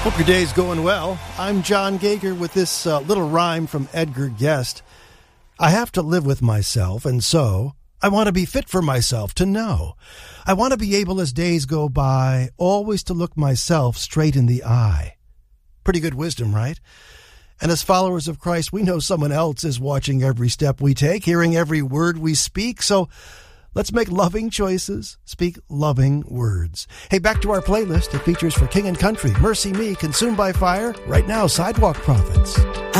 Hope your day's going well. I'm John Gager with this little rhyme from Edgar Guest. I have to live with myself, and so I want to be fit for myself to know. I want to be able as days go by, always to look myself straight in the eye. Pretty good wisdom, right? And as followers of Christ, we know someone else is watching every step we take, hearing every word we speak, so let's make loving choices, speak loving words. Hey, back to our playlist. It features For King and Country, Mercy Me, Consumed by Fire, right now, Sidewalk Prophets.